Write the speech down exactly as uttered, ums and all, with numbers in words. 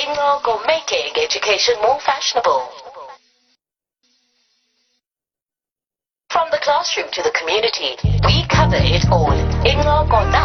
Inglog or making education more fashionable. From the classroom to the community, we cover it all. Inglog or